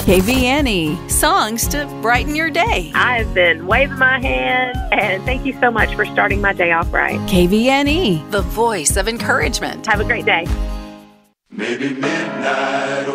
KVNE, songs to brighten your day. I've been waving my hand, and thank you so much for starting my day off right. KVNE, the voice of encouragement. Have a great day. Maybe midnight